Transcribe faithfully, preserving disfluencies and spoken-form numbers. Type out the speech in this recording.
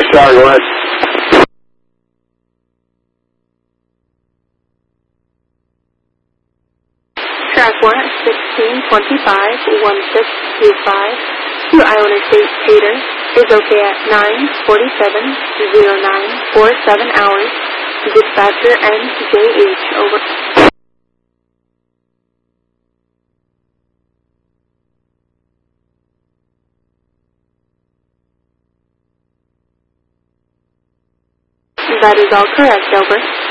Star, go ahead. Track one at sixteen twenty-five, one six two five, to Iona State Tater, is okay at nine forty-seven, zero nine four seven hours. Dispatcher N J H, over. That is all correct, over.